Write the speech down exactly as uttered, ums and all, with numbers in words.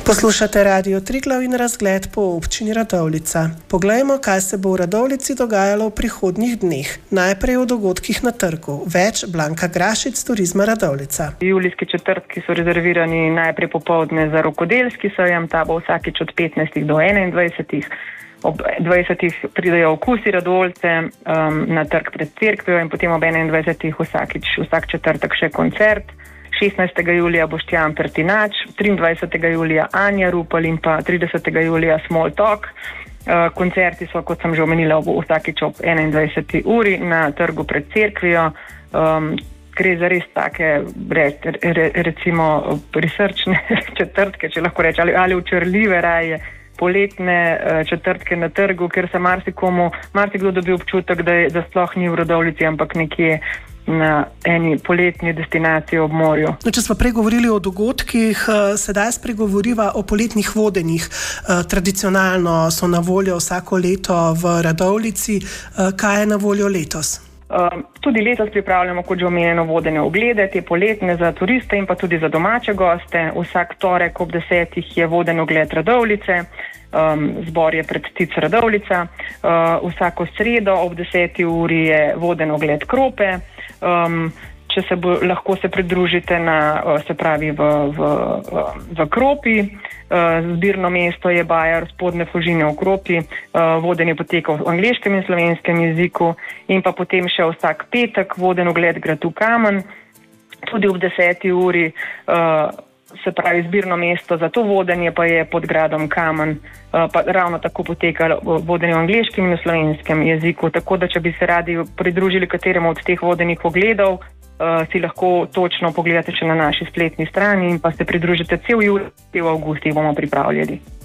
Poslušate Radio Triglav in razgled po občini Radovljica. Poglejmo, kaj se bo v Radovljici dogajalo v prihodnjih dneh. Najprej o dogodkih na trgu. Več Blanka Grašic, Turizma Radovljica. Julijski četrtki so rezervirani najprej popoldne za rokodelski sejem, ta bo vsakič od petnajstih do enaindvajsetih. Ob dvajsetih pridejo Okusi Radovljice um, na trg pred cerkvijo in potem ob enaindvajsetih vsakič, vsak četrtek še koncert. šestnajstega julija Boštjan Pertinač, triindvajsetega julija Anja Rupel in pa tridesetega julija Small Talk. Uh, koncerti so, kot sem že omenila, vsakič ob enaindvajseti uri na trgu pred cerkvijo. Um, gre za res take, re, re, recimo, prisrčne četrtke, če lahko reče, ali, ali učrljive raje, poletne uh, četrtke na trgu, ker se marsikomu, marsikdo dobi občutek, da, je, da sploh ni v Radovljici, ampak nekje na eni poletni destinaciji ob morju. No, če smo prej govorili o dogodkih, sedaj spregovoriva o poletnih vodenjih. Tradicionalno so na voljo vsako leto v Radovljici. Kaj je na voljo letos? Tudi letos pripravljamo, kot že omenjeno, vodene oglede, te poletne za turiste in pa tudi za domače goste. Vsak torek ob desetih je voden ogled Radovljice. Um, zbor je pred Tic Radovljica. Uh, vsako sredo ob deseti uri je voden ogled Krope. Um, če se bo, lahko se pridružite na, se pravi v, v, v Kropi. Uh, zbirno mesto je Bajar Spodnje Fužine v Kropi. Uh, vodenje poteka v angleškem in slovenskem jeziku in pa potem še vsak petek voden ogled Gradu Kamen. Tudi ob deseti uri uh, se pravi zbirno mesto za to vodenje pa je pod Gradom Kamen. Uh, pa ravno tako poteka vodenje v angleškem in v slovenskem jeziku. Tako da, če bi se radi pridružili kateremu od teh vodenih ogledov, uh, si lahko točno pogledate še na naši spletni strani in pa se pridružite cel julij, cel avgust jih bomo pripravljali.